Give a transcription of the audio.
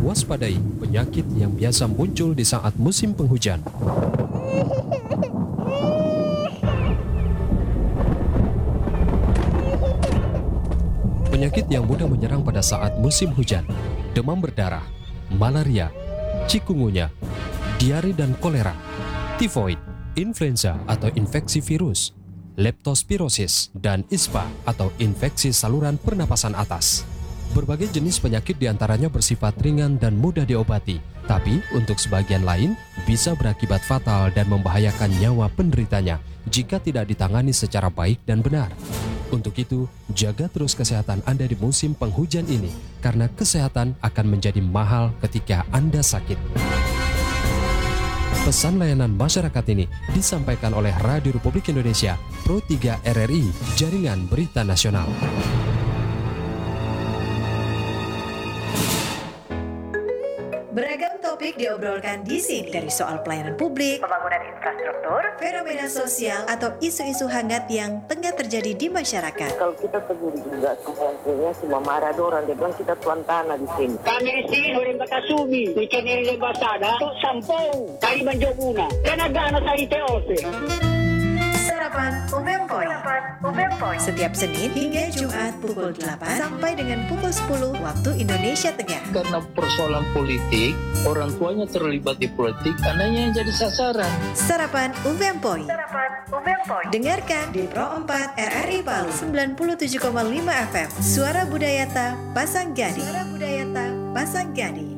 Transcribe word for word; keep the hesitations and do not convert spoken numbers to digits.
waspadai penyakit yang biasa muncul di saat musim penghujan. Penyakit yang mudah menyerang pada saat musim hujan: demam berdarah, malaria, cikungunya, diare dan kolera, tifoid, influenza atau infeksi virus, leptospirosis, dan ispa atau infeksi saluran pernapasan atas. Berbagai jenis penyakit diantaranya bersifat ringan dan mudah diobati, tapi untuk sebagian lain bisa berakibat fatal dan membahayakan nyawa penderitanya jika tidak ditangani secara baik dan benar. Untuk itu, jaga terus kesehatan Anda di musim penghujan ini, karena kesehatan akan menjadi mahal ketika Anda sakit. Pesan layanan masyarakat ini disampaikan oleh Radio Republik Indonesia, Pro tiga R R I, Jaringan Berita Nasional. Beragam topik diobrolkan di sini, dari soal pelayanan publik, pembangunan infrastruktur, fenomena sosial, atau isu-isu hangat yang tengah terjadi di masyarakat. Kalau kita tegur juga, semuanya semua marah orang, dia bilang kita tuan tanah di sini. Kami di sini orang Bakasumi, ikan ini basada, tu sampau, kali menjoguna, karena gana sari teose. Sarapan Umempoy. Umempoy. Setiap Senin hingga Jumat pukul delapan sampai dengan pukul sepuluh waktu Indonesia Tengah. Karena persoalan politik, orang tuanya terlibat di politik, anaknya yang jadi sasaran. Sarapan Umempoy. Sarapan Umempoy. Dengarkan di Pro empat R R I Palu sembilan puluh tujuh koma lima F M. Suara Budayata Pasanggani. Suara Budayata Pasanggani.